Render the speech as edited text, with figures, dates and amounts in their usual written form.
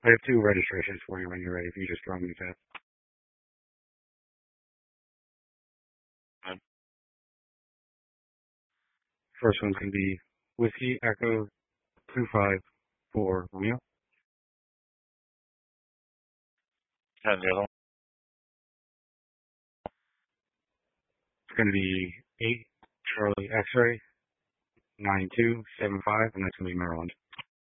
I have two registrations for you when you're ready. If you just draw me that. First one's going to be Whiskey Echo 254 Romeo. And the other one? It's going to be 8 Charlie X-Ray 9275, and that's going to be Maryland.